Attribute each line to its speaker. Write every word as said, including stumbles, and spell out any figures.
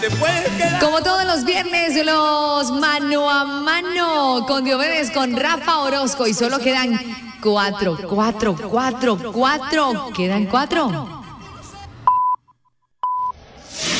Speaker 1: Como todos los viernes, los mano a mano con Diomedes, con Rafa Orozco, y solo quedan cuatro, cuatro, cuatro, cuatro, quedan cuatro.